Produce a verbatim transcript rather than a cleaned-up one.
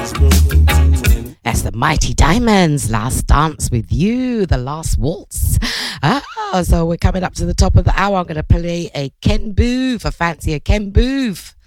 That's the Mighty Diamonds, Last Dance with You, the last waltz. Ah, so we're coming up to the top of the hour. I'm going to play a Ken Boothe, a fancy a Ken Boothe.